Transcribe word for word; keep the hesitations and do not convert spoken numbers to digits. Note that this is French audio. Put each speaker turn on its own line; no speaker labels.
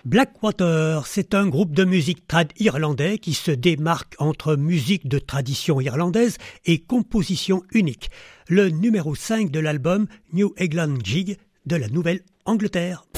Blackwater, c'est un groupe de musique trad irlandais qui se démarque entre musique de tradition irlandaise et composition unique. Le numéro cinq de l'album New England Jig de la Nouvelle-Angleterre.